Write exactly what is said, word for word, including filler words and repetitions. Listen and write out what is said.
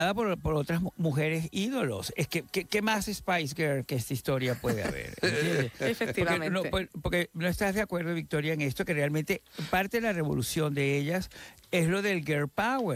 Por, por otras mu- mujeres ídolos. Es que, ¿qué, qué más Spice Girl que esta historia puede haber? ¿Entiendes? Efectivamente. Porque no, pues, porque no estás de acuerdo, Victoria, en esto, que realmente parte de la revolución de ellas es lo del girl power.